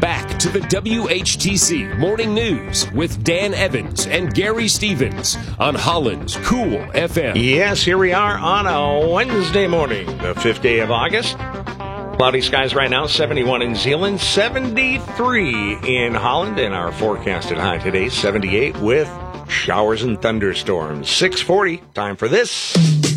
back to the WHTC Morning News with Dan Evans and Gary Stevens on Holland's Cool FM. Yes, here we are on a Wednesday morning, the 5th day of August. Cloudy skies right now, 71 in Zeeland, 73 in Holland, and our forecasted high today, 78 with showers and thunderstorms. 6:40, time for this.